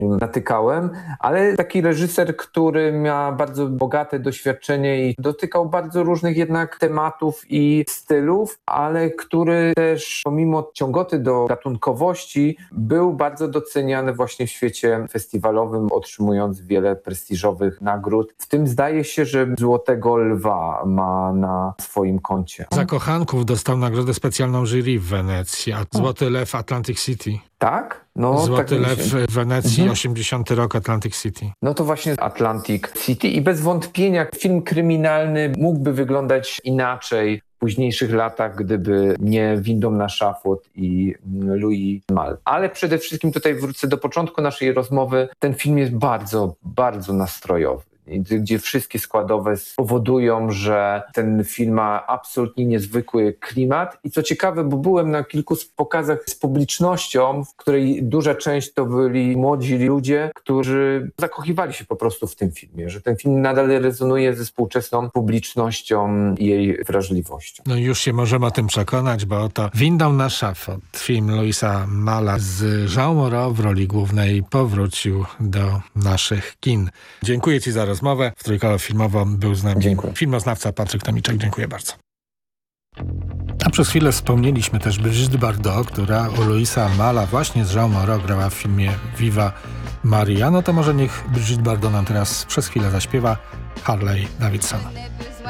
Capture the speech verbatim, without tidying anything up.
natykałem, ale taki reżyser, który miał bardzo bogate doświadczenie i dotykał bardzo różnych jednak tematów i stylów, ale który też pomimo ciągoty do gatunkowości był bardzo doceniany właśnie w świecie festiwalowym, otrzymując wiele prestiżowych nagród. W tym zdaje się, że Złotego Lwa ma na swoim koncie. Za Kochanków dostał nagrodę specjalną jury w Wenecji, a Złoty Lew Atlantic City. Tak? No, Złoty tak Lew w Wenecji, mhm. osiemdziesiąty rok, Atlantic City. No to właśnie Atlantic City i bez wątpienia film kryminalny mógłby wyglądać inaczej w późniejszych latach, gdyby nie Windą na szafot i Louis Malle. Ale przede wszystkim tutaj wrócę do początku naszej rozmowy. Ten film jest bardzo, bardzo nastrojowy, gdzie wszystkie składowe powodują, że ten film ma absolutnie niezwykły klimat. I co ciekawe, bo byłem na kilku pokazach z publicznością, w której duża część to byli młodzi ludzie, którzy zakochiwali się po prostu w tym filmie, że ten film nadal rezonuje ze współczesną publicznością i jej wrażliwością. No już się możemy o tym przekonać, bo oto Windą na szafot, film Louisa Malla z Jean Moreau w roli głównej powrócił do naszych kin. Dziękuję Ci za rozmowę. W Trójkole Filmowo był z nami Dziękuję. filmoznawca Patryk Tomiczek. Dziękuję bardzo. A przez chwilę wspomnieliśmy też Brigitte Bardot, która u Louisa Malla właśnie z Jean Moreau grała w filmie Viva Maria. No to może niech Brigitte Bardot nam teraz przez chwilę zaśpiewa Harley Davidson.